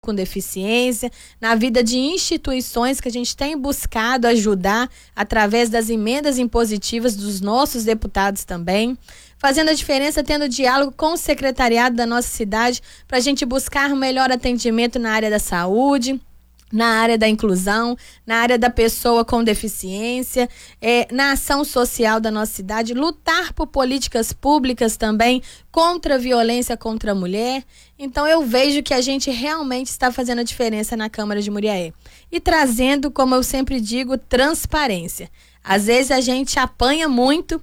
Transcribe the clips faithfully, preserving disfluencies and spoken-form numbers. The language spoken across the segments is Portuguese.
com deficiência, na vida de instituições que a gente tem buscado ajudar através das emendas impositivas dos nossos deputados também, fazendo a diferença, tendo diálogo com o secretariado da nossa cidade para a gente buscar um melhor atendimento na área da saúde, na área da inclusão, na área da pessoa com deficiência, é, na ação social da nossa cidade, lutar por políticas públicas também contra a violência contra a mulher. Então eu vejo que a gente realmente está fazendo a diferença na Câmara de Muriaé. E trazendo, como eu sempre digo, transparência. Às vezes a gente apanha muito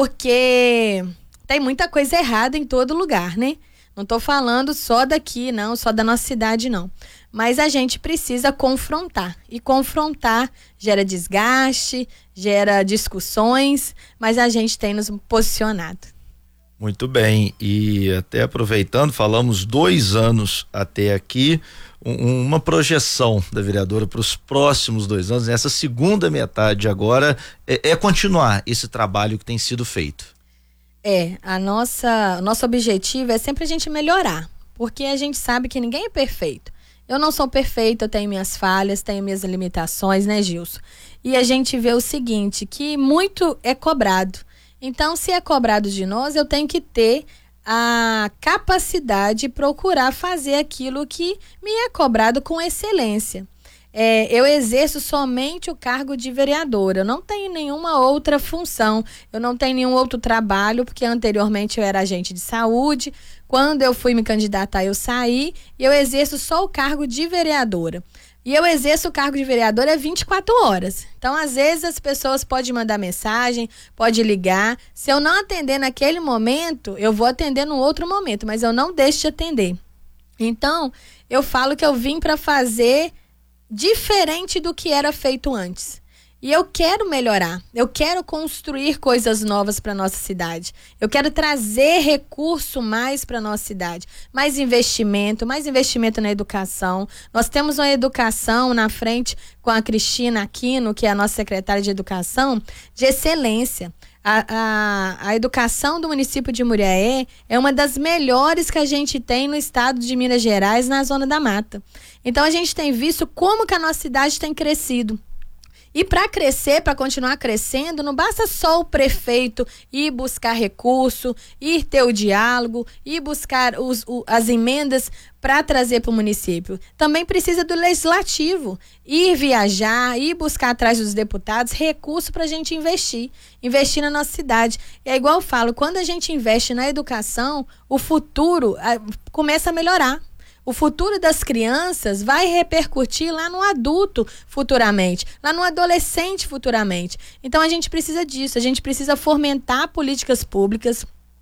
porque tem muita coisa errada em todo lugar, né? Não estou falando só daqui, não, só da nossa cidade, não. Mas a gente precisa confrontar. E confrontar gera desgaste, gera discussões, mas a gente tem nos posicionado. Muito bem. E até aproveitando, falamos dois anos até aqui, um, uma projeção da vereadora para os próximos dois anos, nessa segunda metade agora, é, é continuar esse trabalho que tem sido feito. É, a nossa, nosso objetivo é sempre a gente melhorar, porque a gente sabe que ninguém é perfeito. Eu não sou perfeita, eu tenho minhas falhas, tenho minhas limitações, né, Gilson? E a gente vê o seguinte, que muito é cobrado. Então, se é cobrado de nós, eu tenho que ter a capacidade de procurar fazer aquilo que me é cobrado com excelência. É, eu exerço somente o cargo de vereadora, eu não tenho nenhuma outra função, eu não tenho nenhum outro trabalho, porque anteriormente eu era agente de saúde, quando eu fui me candidatar eu saí, e eu exerço só o cargo de vereadora. E eu exerço o cargo de vereadora vinte e quatro horas. Então, às vezes, as pessoas podem mandar mensagem, podem ligar. Se eu não atender naquele momento, eu vou atender no outro momento, mas eu não deixo de atender. Então, eu falo que eu vim para fazer diferente do que era feito antes. E eu quero melhorar, eu quero construir coisas novas para nossa cidade. Eu quero trazer recurso mais para nossa cidade, mais investimento, mais investimento na educação. Nós temos uma educação na frente com a Cristina Aquino, que é a nossa secretária de educação, de excelência. A, a, a educação do município de Muriaé é uma das melhores que a gente tem no estado de Minas Gerais, na Zona da Mata. Então a gente tem visto como que a nossa cidade tem crescido. E para crescer, para continuar crescendo, não basta só o prefeito ir buscar recurso, ir ter o diálogo, ir buscar os, o, as emendas para trazer para o município. Também precisa do legislativo, ir viajar, ir buscar atrás dos deputados recurso para a gente investir, investir na nossa cidade. É igual eu falo, quando a gente investe na educação, o futuro a, começa a melhorar. O futuro das crianças vai repercutir lá no adulto futuramente, lá no adolescente futuramente. Então a gente precisa disso, a gente precisa fomentar políticas públicas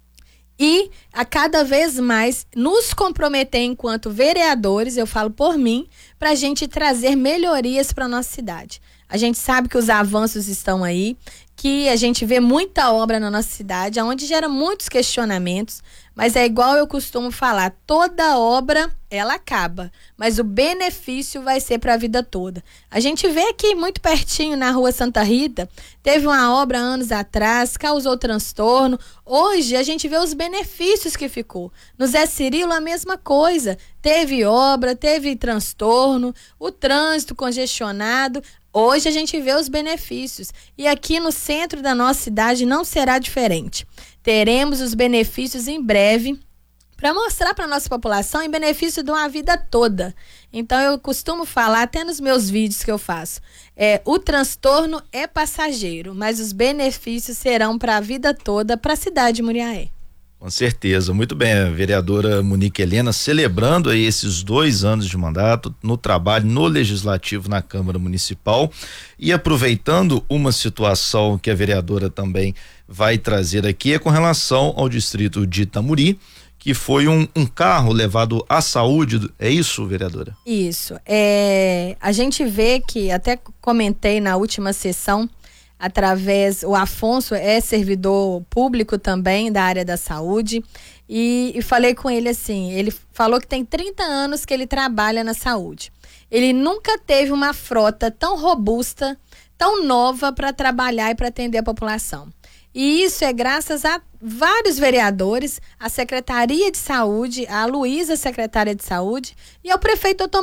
e a cada vez mais nos comprometer enquanto vereadores, eu falo por mim, para a gente trazer melhorias para a nossa cidade. A gente sabe que os avanços estão aí, que a gente vê muita obra na nossa cidade, onde gera muitos questionamentos, mas é igual eu costumo falar, toda obra, ela acaba, mas o benefício vai ser para a vida toda. A gente vê aqui muito pertinho na rua Santa Rita, teve uma obra anos atrás, causou transtorno, hoje a gente vê os benefícios que ficou. No Zé Cirilo a mesma coisa, teve obra, teve transtorno, o trânsito congestionado. Hoje a gente vê os benefícios e aqui no centro da nossa cidade não será diferente. Teremos os benefícios em breve para mostrar para a nossa população em benefício de uma vida toda. Então eu costumo falar até nos meus vídeos que eu faço, é, o transtorno é passageiro, mas os benefícios serão para a vida toda para a cidade de Muriaé. Com certeza, muito bem, a vereadora Monique Helena celebrando aí esses dois anos de mandato no trabalho no Legislativo na Câmara Municipal e aproveitando uma situação que a vereadora também vai trazer aqui é com relação ao distrito de Itamuri, que foi um, um carro levado à saúde, é isso, vereadora? Isso, é, a gente vê que, até comentei na última sessão, através, o Afonso é servidor público também da área da saúde e, e falei com ele assim, ele falou que tem trinta anos que ele trabalha na saúde. Ele nunca teve uma frota tão robusta, tão nova para trabalhar e para atender a população. E isso é graças a vários vereadores, a Secretaria de Saúde, a Luísa, secretária de Saúde, e ao prefeito